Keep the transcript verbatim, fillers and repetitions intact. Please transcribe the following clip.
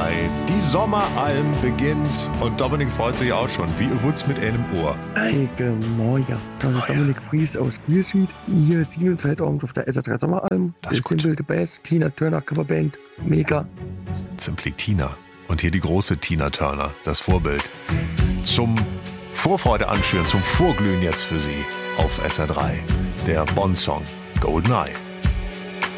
drei. Die Sommeralm beginnt und Dominik freut sich auch schon. Wie wutz mit einem Ohr. Eike Moja. Das ist Dominik Fries aus Bielschied. Hier Siebenzeitabend auf der S R drei Sommeralm. Das ist gut. Simple the Bass, Tina Turner Coverband. Mega. Simply Tina. Und hier die große Tina Turner, das Vorbild. Zum Vorfreude anschüren, zum Vorglühen jetzt für Sie auf S R drei. Der Bond-Song Golden Eye.